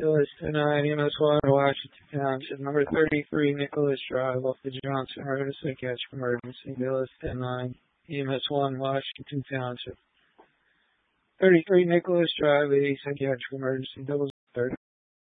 Phyllis 10-9, EMS 1, Washington Township. Number 33, Nicholas Drive, off the Johnson Road, a psychiatric emergency. Phyllis 10-9, EMS 1, Washington Township. 33, Nicholas Drive, a psychiatric emergency. Double 30.